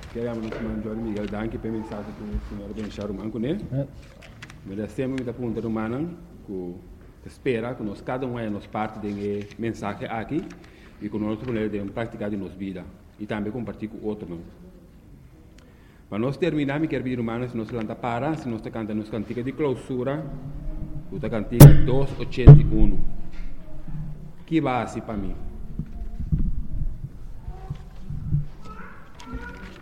Queremos nos mandar Miguel Danke para mensagem que o senhor Benchar Manco, né? Mas sempre muita pergunta humana que espera que nós cada um é nos parte de mensagem aqui e que nós podemos praticar de nossa vida e também compartilhar com outro, não? Para nós terminar, me quero pedir humanos, se nós lanta para, se nós cantamos cantiga de clausura, o cantiga 281. Que base para mim?